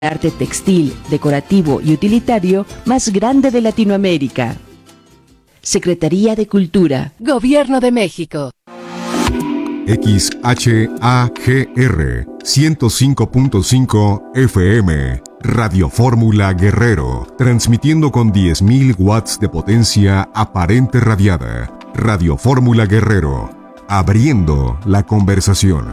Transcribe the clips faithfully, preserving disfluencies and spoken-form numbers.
arte textil, decorativo y utilitario más grande de Latinoamérica. Secretaría de Cultura, Gobierno de México. X H A G R ciento cinco punto cinco F M, Radio Fórmula Guerrero, transmitiendo con diez mil watts de potencia aparente radiada. Radio Fórmula Guerrero, abriendo la conversación.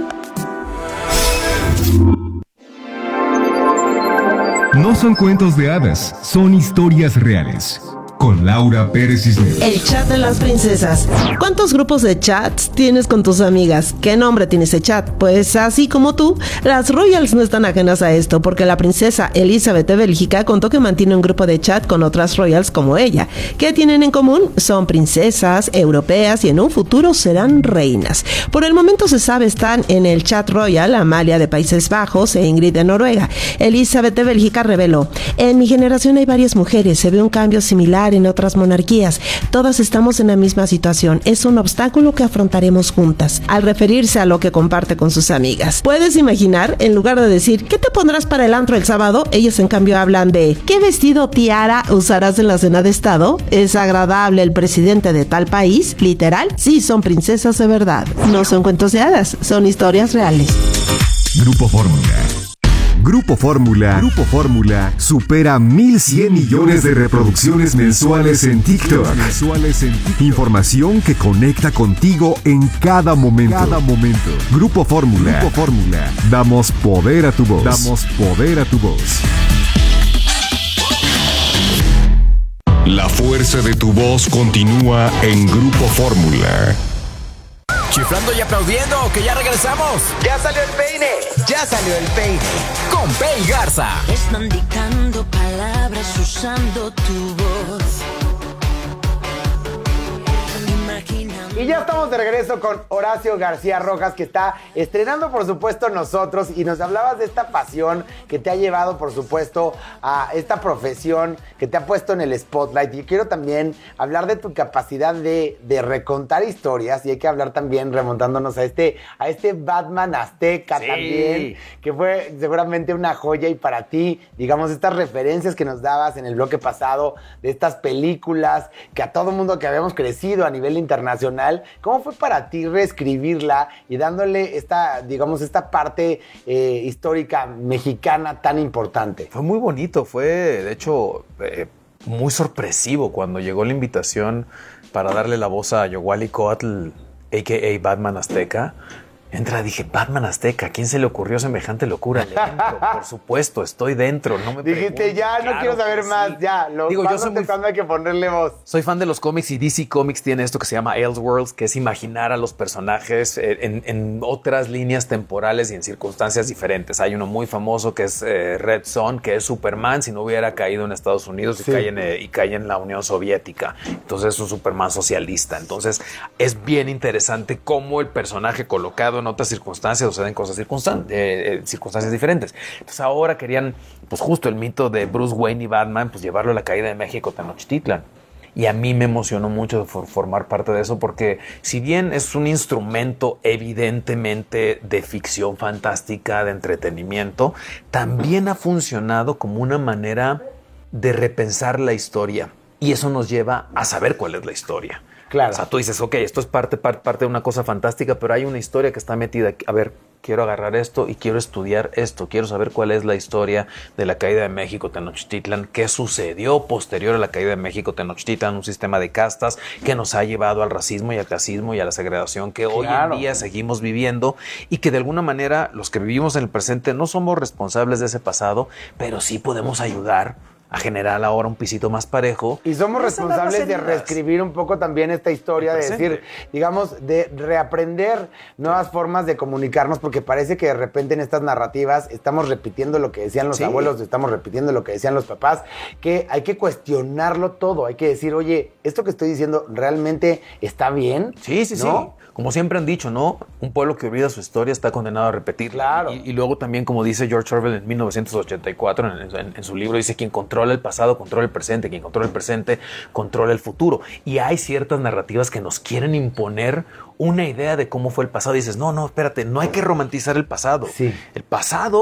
No son cuentos de hadas, son historias reales. Con Laura Pérez Cisneros. El chat de las princesas. ¿Cuántos grupos de chats tienes con tus amigas? ¿Qué nombre tiene ese chat? Pues así como tú, las royals no están ajenas a esto, porque la princesa Elizabeth de Bélgica contó que mantiene un grupo de chat con otras royals como ella. ¿Qué tienen en común? Son princesas europeas y en un futuro serán reinas. Por el momento se sabe están en el chat royal Amalia de Países Bajos e Ingrid de Noruega. Elizabeth de Bélgica reveló: en mi generación hay varias mujeres, se ve un cambio similar en otras monarquías. Todas estamos en la misma situación. Es un obstáculo que afrontaremos juntas, al referirse a lo que comparte con sus amigas. ¿Puedes imaginar? En lugar de decir ¿qué te pondrás para el antro el sábado?, ellas en cambio hablan de ¿qué vestido tiara usarás en la cena de estado? ¿Es agradable el presidente de tal país? Literal, sí, son princesas de verdad. No son cuentos de hadas, son historias reales. Grupo Fórmula. Grupo Fórmula, Grupo Fórmula supera mil cien millones de reproducciones mensuales en TikTok. Mensuales en TikTok. Información que conecta contigo en cada momento. Cada momento. Grupo Fórmula, Grupo Fórmula. Damos poder a tu voz. Damos poder a tu voz. La fuerza de tu voz continúa en Grupo Fórmula. Chiflando y aplaudiendo, que ya regresamos. Ya salió el peine, ya salió el peine. Con Pei Garza. Están dictando palabras usando tu voz. Y ya estamos de regreso con Horacio García Rojas, que está estrenando, por supuesto, Nosotros, y nos hablabas de esta pasión que te ha llevado, por supuesto, a esta profesión que te ha puesto en el spotlight. Y quiero también hablar de tu capacidad de, de recontar historias, y hay que hablar también remontándonos a este, a este Batman azteca, sí, también, que fue seguramente una joya. Y para ti, digamos, estas referencias que nos dabas en el bloque pasado de estas películas que a todo mundo que habíamos crecido a nivel internacional, ¿cómo fue para ti reescribirla y dándole esta, digamos, esta parte eh, histórica mexicana tan importante? Fue muy bonito, fue de hecho eh, muy sorpresivo cuando llegó la invitación para darle la voz a Yohualicóatl, a k a. Batman Azteca. Entra, dije, Batman Azteca, ¿a quién se le ocurrió semejante locura? Le entro, por supuesto, estoy dentro, no me Dijiste, ya, no claro quiero saber más, sí. ya. Los Digo, yo soy muy cuando hay que ponerle voz. Soy fan de los cómics y D C Comics tiene esto que se llama Elseworlds, que es imaginar a los personajes en, en otras líneas temporales y en circunstancias diferentes. Hay uno muy famoso que es eh, Red Son, que es Superman si no hubiera caído en Estados Unidos y, sí. cae en, eh, y cae en la Unión Soviética. Entonces es un Superman socialista. Entonces es bien interesante cómo el personaje colocado en otras circunstancias suceden cosas circunstan- eh, eh, circunstancias diferentes. Entonces ahora querían, pues justo el mito de Bruce Wayne y Batman, pues llevarlo a la caída de México, Tenochtitlan. Y a mí me emocionó mucho for- formar parte de eso, porque si bien es un instrumento evidentemente de ficción fantástica, de entretenimiento, también ha funcionado como una manera de repensar la historia. Y eso nos lleva a saber cuál es la historia. Claro. O sea, tú dices, ok, esto es parte, parte, parte de una cosa fantástica, pero hay una historia que está metida aquí. A ver, quiero agarrar esto y quiero estudiar esto. Quiero saber cuál es la historia de la caída de México, Tenochtitlan, qué sucedió posterior a la caída de México, Tenochtitlan, un sistema de castas que nos ha llevado al racismo y al clasismo y a la segregación que hoy claro. en día seguimos viviendo, y que de alguna manera los que vivimos en el presente no somos responsables de ese pasado, pero sí podemos ayudar a generar ahora un pisito más parejo. Y somos responsables de reescribir un poco también esta historia, de decir, digamos, de reaprender nuevas formas de comunicarnos, porque parece que de repente en estas narrativas estamos repitiendo lo que decían los sí. abuelos, estamos repitiendo lo que decían los papás, que hay que cuestionarlo todo, hay que decir, oye, ¿esto que estoy diciendo realmente está bien? Sí, sí, ¿no? sí. Como siempre han dicho, ¿no? Un pueblo que olvida su historia está condenado a repetirla. Claro. Y, y luego también, como dice George Orwell en mil novecientos ochenta y cuatro, en, en, en su libro, dice, quien controla el pasado, controla el presente. Quien controla el presente, controla el futuro. Y hay ciertas narrativas que nos quieren imponer una idea de cómo fue el pasado. Y dices, no, no, espérate, no hay que romantizar el pasado. Sí. El pasado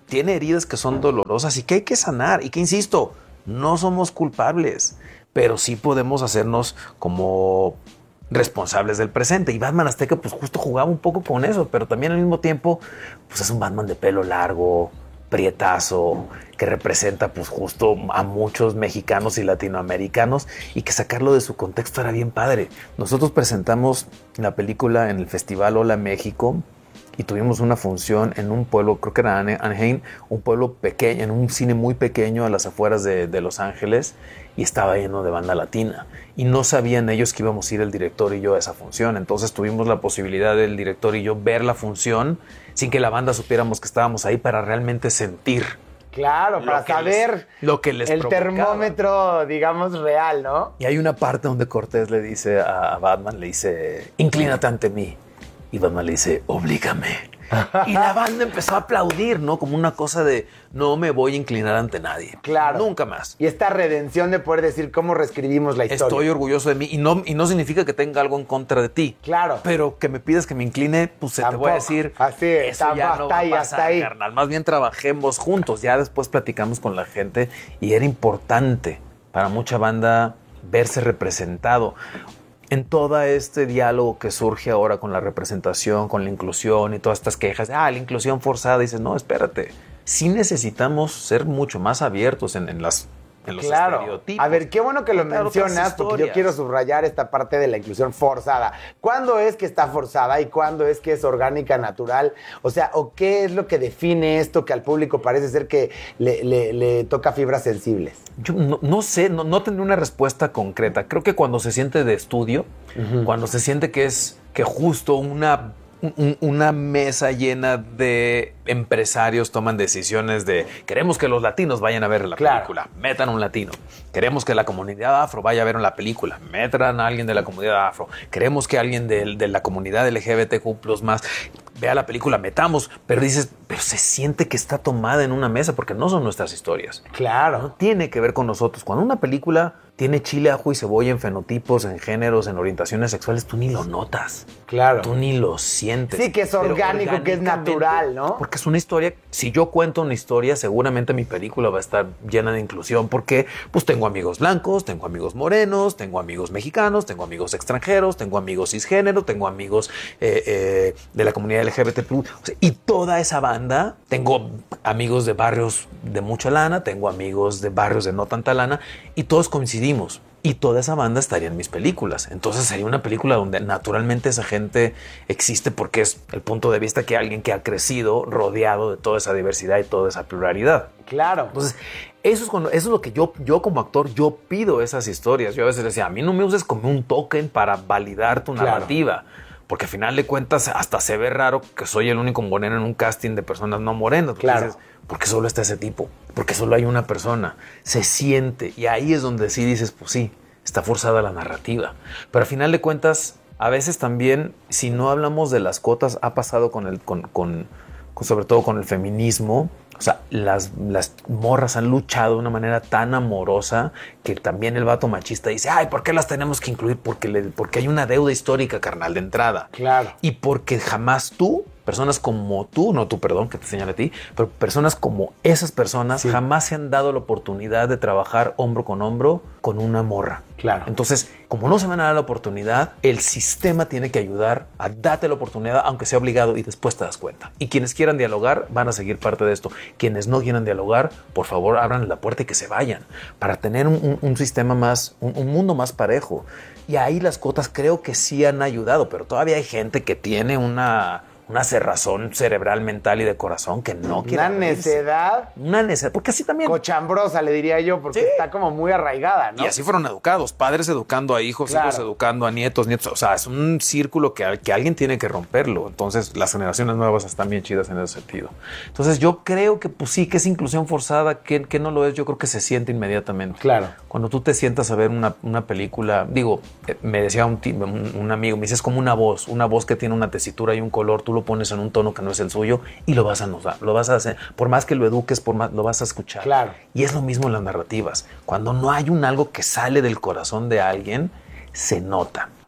tiene heridas que son dolorosas y que hay que sanar. Y que, insisto, no somos culpables, pero sí podemos hacernos como responsables del presente. Y Batman Azteca pues justo jugaba un poco con eso, pero también al mismo tiempo pues es un Batman de pelo largo, prietazo, que representa pues justo a muchos mexicanos y latinoamericanos, y que sacarlo de su contexto era bien padre. Nosotros presentamos la película en el Festival Hola México y tuvimos una función en un pueblo, creo que era Anaheim, un pueblo pequeño, en un cine muy pequeño a las afueras de, de Los Ángeles, y estaba lleno de banda latina. Y no sabían ellos que íbamos a ir el director y yo a esa función. Entonces tuvimos la posibilidad del director y yo ver la función sin que la banda supiéramos que estábamos ahí, para realmente sentir. Claro, Lo para que saber les- lo que les el provocaba. termómetro, digamos, real, ¿no? Y hay una parte donde Cortés le dice a Batman, le dice, inclínate ante mí. Y Batman le dice, oblígame. Y la banda empezó a aplaudir, ¿no? Como una cosa de, no me voy a inclinar ante nadie. Claro. Nunca más. Y esta redención de poder decir cómo reescribimos la historia. Estoy orgulloso de mí. Y no, y no significa que tenga algo en contra de ti. Claro. Pero que me pidas que me incline, pues se te voy Tampoco. a decir, Así es, eso ya hasta no va a ahí, pasar, hasta ahí. carnal. Más bien trabajemos juntos. Ya después platicamos con la gente y era importante para mucha banda verse representado en todo este diálogo que surge ahora con la representación, con la inclusión y todas estas quejas. Ah, la inclusión forzada. Dices, no, espérate. Sí necesitamos ser mucho más abiertos en, en las en los Claro. estereotipos. A ver, qué bueno que lo Contar otras mencionas, porque yo historias. quiero subrayar esta parte de la inclusión forzada. ¿Cuándo es que está forzada y cuándo es que es orgánica, natural? O sea, ¿o qué es lo que define esto que al público parece ser que le, le- le toca fibras sensibles? Yo no, no sé, no, no tendré una respuesta concreta. Creo que cuando se siente de estudio, cuando se siente que es que justo una, un- una mesa llena de empresarios toman decisiones de queremos que los latinos vayan a ver la Claro. película, metan un latino. Queremos que la comunidad afro vaya a ver la película, metan a alguien de la comunidad afro. Queremos que alguien de, de la comunidad L G B T Q plus más vea la película, metamos. Pero dices, pero se siente que está tomada en una mesa porque no son nuestras historias. Claro. No tiene que ver con nosotros. Cuando una película tiene chile, ajo y cebolla en fenotipos, en géneros, en orientaciones sexuales, tú ni lo notas. Claro. Tú ni lo sientes. Sí, que es Pero orgánico, que es orgánicamente, natural, ¿no? Porque es una historia. Si yo cuento una historia, seguramente mi película va a estar llena de inclusión, porque pues tengo amigos blancos, tengo amigos morenos, tengo amigos mexicanos, tengo amigos extranjeros, tengo amigos cisgénero, tengo amigos eh, eh, de la comunidad L G B T plus, o sea, y toda esa banda. Tengo amigos de barrios de mucha lana, tengo amigos de barrios de no tanta lana, y todos coincidimos. Y toda esa banda estaría en mis películas. Entonces sería una película donde naturalmente esa gente existe, porque es el punto de vista que alguien que ha crecido rodeado de toda esa diversidad y toda esa pluralidad. Claro. Entonces, eso es, cuando, eso es lo que yo, yo como actor, yo pido esas historias. Yo a veces decía, a mí no me uses como un token para validar tu Claro. narrativa. Porque al final de cuentas hasta se ve raro que soy el único moreno en un casting de personas no morenas. Porque Claro. dices, ¿por qué solo está ese tipo? Porque solo hay una persona. Se siente. Y ahí es donde sí dices, pues sí, está forzada la narrativa. Pero al final de cuentas, a veces también, si no hablamos de las cuotas, ha pasado con el, con, con, con- sobre todo con el feminismo. O sea, las, las morras han luchado de una manera tan amorosa que también el vato machista dice, ay, ¿por qué las tenemos que incluir? Porque, le, porque hay una deuda histórica, carnal, de entrada. Claro. Y porque jamás tú, personas como tú, no tú, perdón, que te señale a ti, pero personas como esas personas Sí. jamás se han dado la oportunidad de trabajar hombro con hombro con una morra. Claro. Entonces, como no se van a dar la oportunidad, el sistema tiene que ayudar a darte la oportunidad, aunque sea obligado, y después te das cuenta. Y quienes quieran dialogar van a seguir parte de esto. Quienes no quieran dialogar, por favor, abran la puerta y que se vayan para tener un, un- un sistema más, un, un mundo más parejo. Y ahí las cuotas creo que sí han ayudado, pero todavía hay gente que tiene una, una cerrazón cerebral, mental y de corazón que no quiere Una abrirse. necedad Una necedad, porque así también... cochambrosa, le diría yo, porque Sí. está como muy arraigada, ¿no? Y así fueron educados, padres educando a hijos, Claro. hijos educando a nietos, nietos. O sea, es un círculo que, que alguien tiene que romperlo. Entonces, las generaciones nuevas están bien chidas en ese sentido. Entonces, yo creo que pues sí, que es inclusión forzada, que, que no lo es, yo creo que se siente inmediatamente. Claro. Cuando tú te sientas a ver una, una película, digo, eh, me decía un, ti- un, un amigo, me dice, es como una voz, una voz que tiene una tesitura y un color, tú lo pones en un tono que no es el suyo y lo vas a notar, lo vas a hacer, por más que lo eduques, por más, lo vas a escuchar. Claro. Y es lo mismo en las narrativas. Cuando no hay un algo que sale del corazón de alguien, se nota.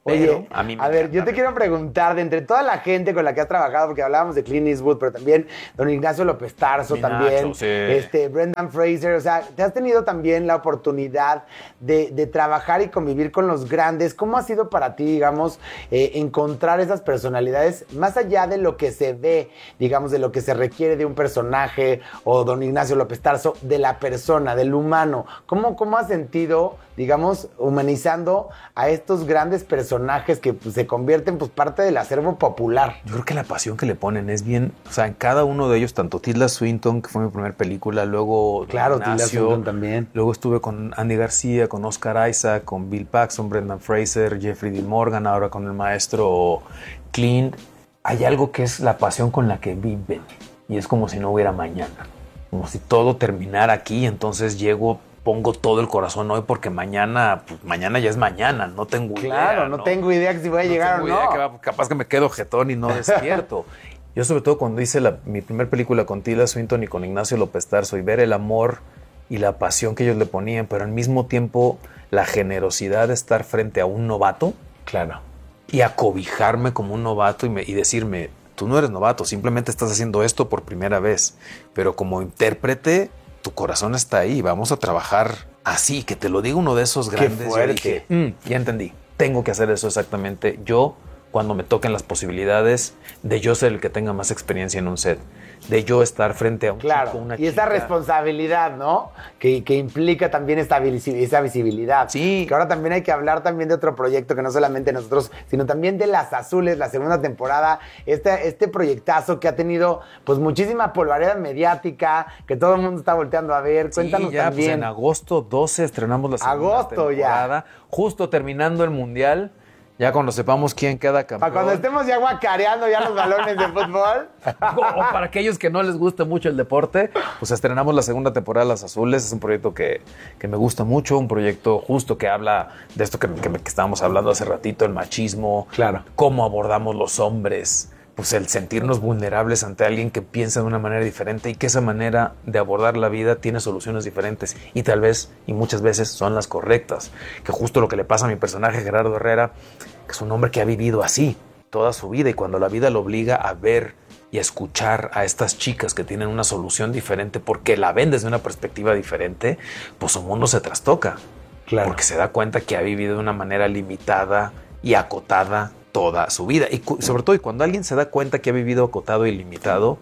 Oye, a mí me a ver, encanta. yo te quiero preguntar, de entre toda la gente con la que has trabajado, porque hablábamos de Clint Eastwood, pero también don Ignacio López Tarso, Mi también, Nacho, sí. este, Brendan Fraser, o sea, te has tenido también la oportunidad de, de trabajar y convivir con los grandes. ¿Cómo ha sido para ti, digamos, eh, encontrar esas personalidades más allá de lo que se ve, digamos, de lo que se requiere de un personaje, o don Ignacio López Tarso, de la persona, del humano? ¿Cómo, cómo has sentido, digamos, humanizando a estos grandes personajes que pues, se convierten pues parte del acervo popular? Yo creo que la pasión que le ponen es bien, o sea, en cada uno de ellos, tanto Tilda Swinton, que fue mi primera película, luego Claro, Tilda Ignacio, Swinton también. Luego estuve con Andy García, con Oscar Isaac, con Bill Paxton, Brendan Fraser, Jeffrey Dean Morgan, ahora con el maestro Clint. Hay algo que es la pasión con la que viven, y es como si no hubiera mañana, como si todo terminara aquí. Entonces llego, pongo todo el corazón hoy, porque mañana, pues mañana ya es mañana, no tengo idea. Claro, no, ¿no? tengo idea que si voy a No llegar tengo o idea no. que va- capaz que me quedo jetón y no despierto. Yo sobre todo cuando hice la- mi primer película con Tilda Swinton y con Ignacio López Tarso, y ver el amor y la pasión que ellos le ponían, pero al mismo tiempo la generosidad de estar frente a un novato. Claro. Y acobijarme como un novato y, me- y decirme, tú no eres novato, simplemente estás haciendo esto por primera vez, pero como intérprete, tu corazón está ahí, vamos a trabajar así. Que te lo diga uno de esos grandes. Yo fuerte. dije, "Mm, ya entendí, tengo que hacer eso exactamente yo cuando me toquen las posibilidades de yo ser el que tenga más experiencia en un set, de yo estar frente a un Claro, chico, una y esa chica". responsabilidad, ¿no? Que, que implica también esta, visi- esa visibilidad. Sí. Que ahora también hay que hablar también de otro proyecto, que no solamente nosotros, sino también de Las Azules, la segunda temporada, este, este proyectazo que ha tenido pues muchísima polvareda mediática, que todo el mundo está volteando a ver. Cuéntanos Sí, ya, pues también. en agosto doce estrenamos la segunda Agosto ya. temporada, justo terminando el mundial, ya cuando sepamos quién queda campeón. Para cuando estemos ya guacareando ya los balones de fútbol. O para aquellos que no les gusta mucho el deporte, pues estrenamos la segunda temporada de Las Azules. Es un proyecto que, que me gusta mucho, un proyecto justo que habla de esto que, que, que estábamos hablando hace ratito, el machismo, Claro. cómo abordamos los hombres, pues el sentirnos vulnerables ante alguien que piensa de una manera diferente, y que esa manera de abordar la vida tiene soluciones diferentes, y tal vez, y muchas veces, son las correctas. Que justo lo que le pasa a mi personaje Gerardo Herrera, que es un hombre que ha vivido así toda su vida, y cuando la vida lo obliga a ver y a escuchar a estas chicas que tienen una solución diferente porque la ven desde una perspectiva diferente, pues su mundo se trastoca. Claro. Porque se da cuenta que ha vivido de una manera limitada y acotada toda su vida. Y cu- sobre todo, y cuando alguien se da cuenta que ha vivido acotado y limitado,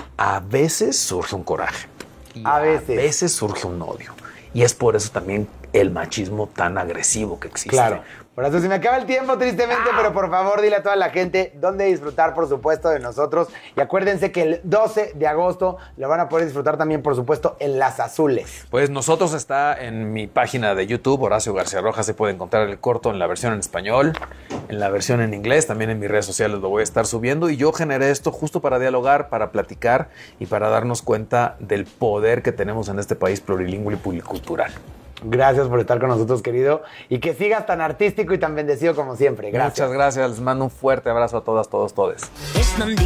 a veces surge un coraje. Y A veces. A veces surge un odio. Y es por eso también el machismo tan agresivo que existe. Claro. Por eso se me acaba el tiempo, tristemente, pero por favor dile a toda la gente dónde disfrutar, por supuesto, de nosotros. Y acuérdense que el doce de agosto lo van a poder disfrutar también, por supuesto, en Las Azules. Pues nosotros está en mi página de YouTube, Horacio García Rojas. Se puede encontrar el corto en la versión en español, en la versión en inglés. También en mis redes sociales lo voy a estar subiendo. Y yo generé esto justo para dialogar, para platicar y para darnos cuenta del poder que tenemos en este país plurilingüe y pluricultural. Gracias por estar con nosotros, querido. Y que sigas tan artístico y tan bendecido como siempre. Gracias. Muchas gracias. Les mando un fuerte abrazo a todas, todos, todes. Es donde